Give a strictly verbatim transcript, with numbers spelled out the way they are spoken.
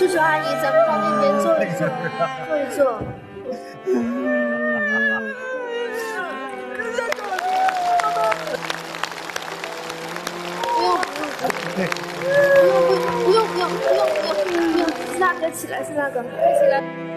叔阿姨，咱们往那边坐一坐，坐一坐。不用不用不用不用不用不用不用，四大哥起来，四大哥快起来。